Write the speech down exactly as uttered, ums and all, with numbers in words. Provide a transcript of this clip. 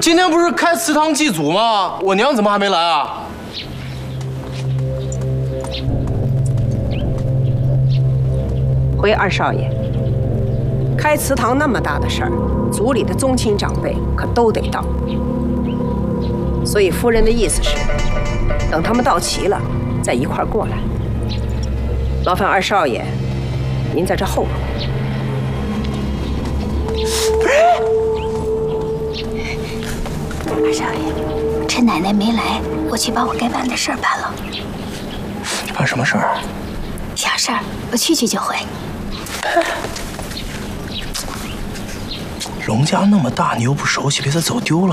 今天不是开祠堂祭祖吗？我娘怎么还没来啊？ 回二少爷，开祠堂那么大的事儿，族里的宗亲长辈可都得到。所以夫人的意思是，等他们到齐了，再一块儿过来。劳烦二少爷，您在这候着。 二少爷，趁奶奶没来，我去把我该办的事儿办了。 办什么事儿？ 小事儿，我去去就回。 龙家那么大，你又不熟悉，别再走丢了。